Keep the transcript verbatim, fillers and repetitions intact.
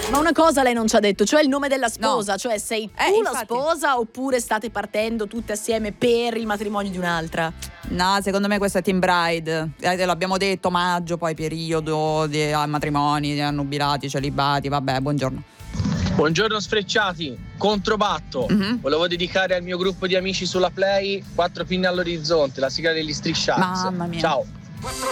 Ma una cosa lei non ci ha detto, cioè il nome della sposa, no. Cioè sei tu eh, la infatti. sposa oppure state partendo tutte assieme per il matrimonio di un'altra? No, secondo me questa è Team Bride, eh, l'abbiamo detto, maggio, poi periodo di eh, matrimoni, di annubilati, celibati, vabbè, buongiorno. Buongiorno sfrecciati, Controbatto. Mm-hmm. Volevo dedicare al mio gruppo di amici sulla Play Quattro pinne all'orizzonte, la sigla degli Strisciati. Mamma mia. Ciao.